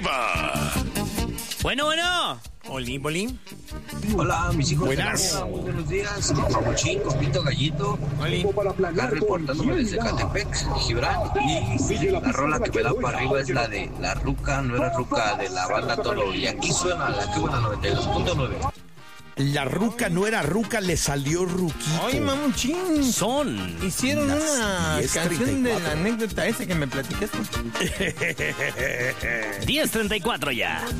Deportiva. Bueno. Bolín. Hola, mis hijos. Buenas. Muy buenos días. Papuchín, Copito, Gallito. Acá reportándome desde Catepec, Gibran. Y la rola que me da para arriba es la de La Ruca, no era Ruca, de la banda Toro. Y aquí suena la que buena 92.9. La ruca no era ruca, le salió ruquito. Ay, mamuchín. Hicieron Las una 10:34. canción de la anécdota esa que me platicaste. 10:34 ya.